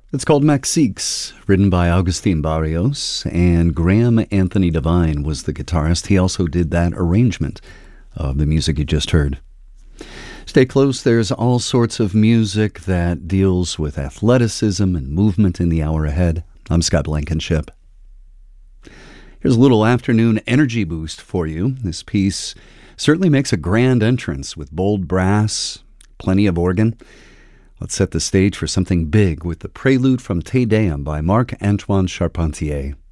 It's called Mexiques, written by Agustin Barrios, and Graham Anthony Devine was the guitarist. He also did that arrangement of the music you just heard. Stay close, there's all sorts of music that deals with athleticism and movement in the hour ahead. I'm Scott Blankenship. Here's a little afternoon energy boost for you. This piece certainly makes a grand entrance with bold brass, plenty of organ. Let's set the stage for something big with the prelude from Te Deum by Marc-Antoine Charpentier.